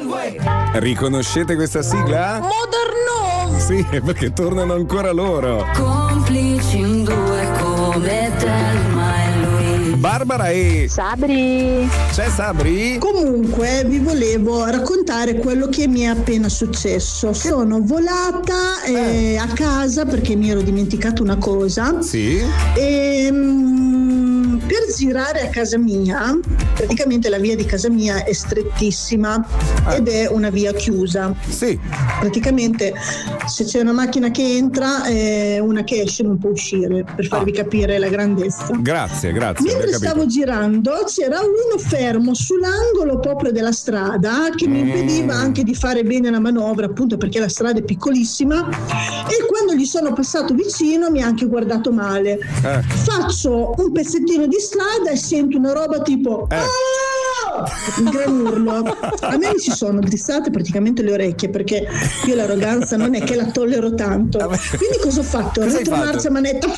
Riconoscete questa sigla? Moderno! Sì, perché tornano ancora loro. Complici in due come Thelma e Louise. Barbara e Sabri! c'è Sabri? Comunque vi volevo raccontare quello che mi è appena successo. Sono volata a casa perché mi ero dimenticato una cosa. Sì. E per girare a casa mia, praticamente la via di casa mia è strettissima ed è una via chiusa. Sì. Praticamente se c'è una macchina che entra e una che esce non può uscire, per farvi capire la grandezza. Grazie. Mentre stavo girando c'era uno fermo sull'angolo proprio della strada che mi impediva anche di fare bene la manovra, appunto perché la strada è piccolissima, e quando gli sono passato vicino mi ha anche guardato male. Faccio un pezzettino di strada e sento una roba tipo un gran urlo. A me mi si sono drizzate praticamente le orecchie perché io l'arroganza non è che la tollero tanto. Quindi cosa ho fatto? Retromarcia manetta.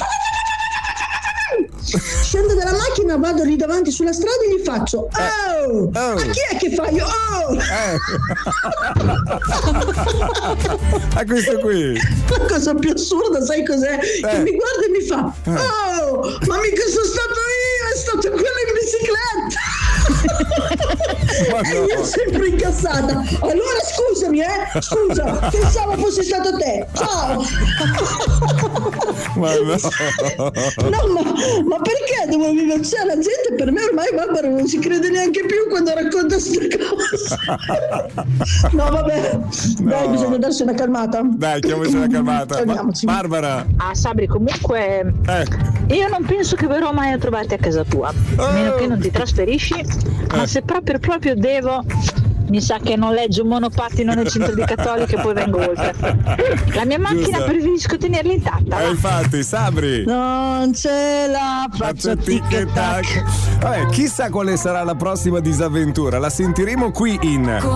Scendo dalla macchina, vado lì davanti sulla strada e gli faccio ma chi è che fa io? A questo qui. La cosa più assurda sai cos'è? Che mi guarda e mi fa ma mica sono stato io, è stato quello in bicicletta. E io sempre incazzata. Allora scusami, scusa, pensavo fosse stato te. Ciao. Ma no. No, ma perché devo vivere? Cioè, la gente per me ormai Barbara non ci crede neanche più quando racconta queste cose. No, vabbè. No. Dai, bisogna darsi una calmata. Dai, chiamiamoci una calmata. Barbara. Sabri, comunque io non penso che verrò mai a trovarti a casa tua, a meno che non ti trasferisci, ma se proprio devo, mi sa che non leggo un monopattino nel centro di Cattolica e poi vengo oltre. La mia macchina preferisco tenerla intatta. Infatti, Sabri. Non ce la faccio tic e tac. Vabbè, chissà quale sarà la prossima disavventura. La sentiremo qui in